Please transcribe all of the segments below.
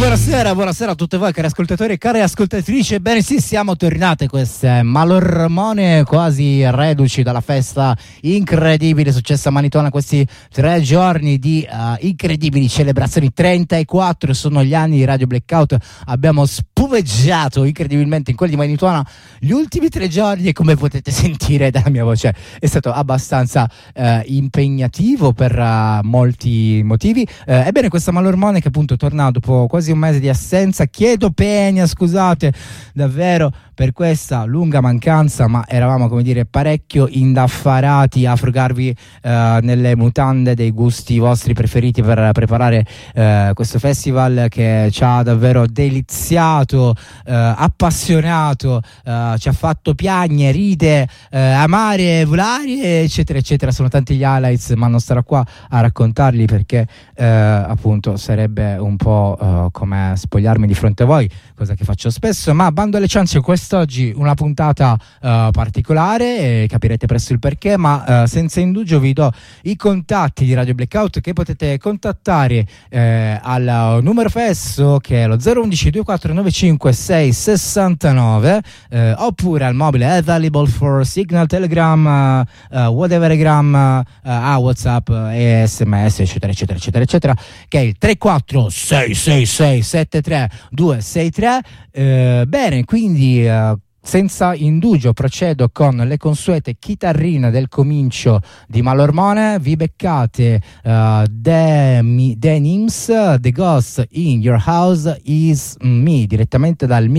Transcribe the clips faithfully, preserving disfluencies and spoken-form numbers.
Buonasera, buonasera a tutti voi cari ascoltatori e care ascoltatrici. Ebbene sì, siamo tornate queste malormone quasi reduci dalla festa incredibile successa a Manitona, questi tre giorni di uh, incredibili celebrazioni. Trentaquattro sono gli anni di Radio Blackout, abbiamo spumeggiato incredibilmente in quelli di Manitona gli ultimi tre giorni e come potete sentire dalla mia voce è stato abbastanza uh, impegnativo per uh, molti motivi. Uh, ebbene questa malormone che appunto torna dopo quasi un mese di assenza, chiedo pegna, scusate davvero per questa lunga mancanza, ma eravamo come dire parecchio indaffarati a frugarvi eh, nelle mutande dei gusti vostri preferiti per preparare eh, questo festival che ci ha davvero deliziato, eh, appassionato, eh, ci ha fatto piagne, ride, eh, amare, volare eccetera eccetera. Sono tanti gli highlights, ma non starò qua a raccontarli perché eh, appunto sarebbe un po' eh, come spogliarmi di fronte a voi, cosa che faccio spesso. Ma bando alle ciance, quest'oggi una puntata uh, particolare, e capirete presto il perché, ma uh, senza indugio vi do i contatti di Radio Blackout che potete contattare eh, al numero fesso che è lo zero uno uno due quattro nove cinque sei sei nove eh, oppure al mobile available for Signal, Telegram, uh, uh, whatevergram, uh, a WhatsApp e sms eccetera eccetera eccetera eccetera, che è il tre quattro sei sei sei sette tre due sei tre. Eh, bene, quindi uh, senza indugio procedo con le consuete chitarrine del comincio di Malormone. Vi beccate uh, The Denims, The Ghost in Your House Is Me, direttamente dal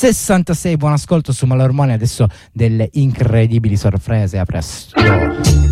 millenovecentosessantasei. Buon ascolto su Malormone, adesso delle incredibili sorprese, a presto.